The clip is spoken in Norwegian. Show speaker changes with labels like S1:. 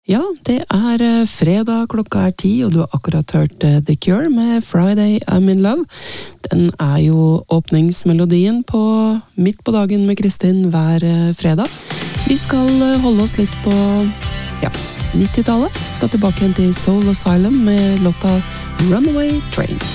S1: Ja, det fredag, klokka 10, og du har akkurat hørt The Cure med Friday I'm in Love. Den jo åpningsmelodien på Midt på dagen med Kristin hver fredag. Vi skal holde oss litt på 90-tallet. Skal tilbake igjen til Soul Asylum med låta Runaway Train.